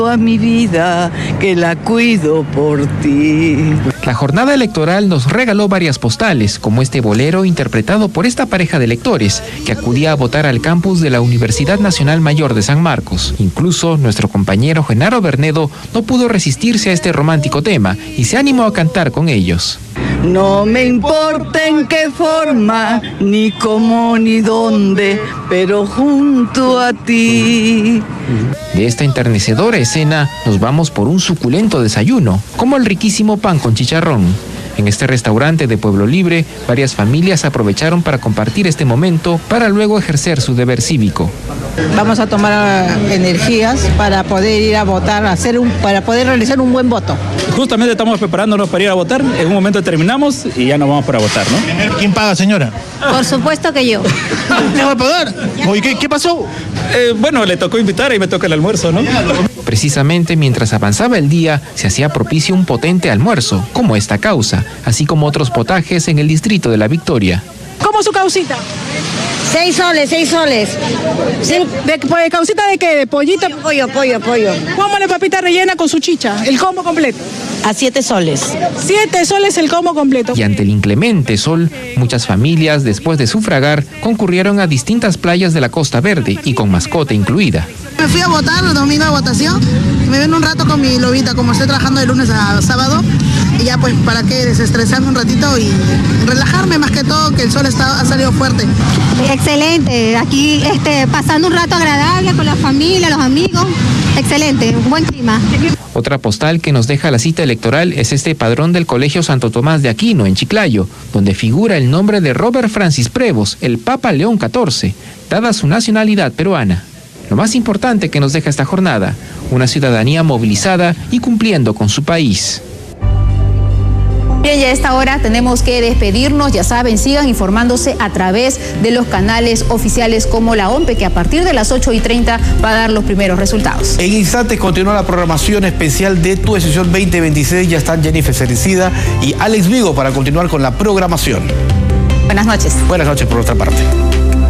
A mi vida que la cuido por ti. La jornada electoral nos regaló varias postales, como este bolero interpretado por esta pareja de lectores que acudía a votar al campus de la Universidad Nacional Mayor de San Marcos. Incluso nuestro compañero Genaro Bernedo no pudo resistirse a este romántico tema y se animó a cantar con ellos. No me importa en qué forma, ni cómo, ni dónde, pero junto a ti. De esta enternecedora escena nos vamos por un suculento desayuno, como el riquísimo pan con chicharrón. En este restaurante de Pueblo Libre, varias familias aprovecharon para compartir este momento para luego ejercer su deber cívico. Vamos a tomar energías para poder ir a votar, para poder realizar un buen voto. Justamente estamos preparándonos para ir a votar, en un momento terminamos y ya nos vamos para votar, ¿no? ¿Quién paga, señora? Por supuesto que yo. ¿Le va a pagar? Oye, ¿qué pasó? Bueno, le tocó invitar y me toca el almuerzo, ¿no? Precisamente mientras avanzaba el día, se hacía propicio un potente almuerzo, como esta causa, así como otros potajes en el distrito de La Victoria. ¿Cómo su causita? 6 soles. ¿Sí? ¿De causita de qué? ¿De pollito? Pollo. ¿Cómo la papita rellena con su chicha? El combo completo. A 7 soles. 7 soles el combo completo. Y ante el inclemente sol, muchas familias, después de sufragar, concurrieron a distintas playas de la Costa Verde y con mascota incluida. Me fui a votar el domingo de votación, me ven un rato con mi lobita, como estoy trabajando de lunes a sábado, y ya pues para qué desestresarme un ratito y relajarme más que todo, que el sol ha salido fuerte. Excelente, aquí pasando un rato agradable con la familia, los amigos, excelente, un buen clima. Otra postal que nos deja la cita electoral es este padrón del Colegio Santo Tomás de Aquino, en Chiclayo, donde figura el nombre de Robert Francis Prevos, el Papa León XIV, dada su nacionalidad peruana. Lo más importante que nos deja esta jornada, una ciudadanía movilizada y cumpliendo con su país. Bien, ya a esta hora tenemos que despedirnos. Ya saben, sigan informándose a través de los canales oficiales como la OMPE, que a partir de las 8:30 va a dar los primeros resultados. En instantes continúa la programación especial de Tu Decisión 2026. Ya están Jennifer Cericida y Alex Vigo para continuar con la programación. Buenas noches. Buenas noches por nuestra parte.